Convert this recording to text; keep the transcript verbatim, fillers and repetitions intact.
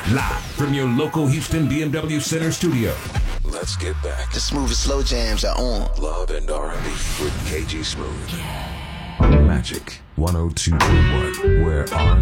Live from your local Houston B M W Center studio. Let's get back. The smoothest slow jams are on. Love and R and B with K G Smooth. Magic one oh two point one, where R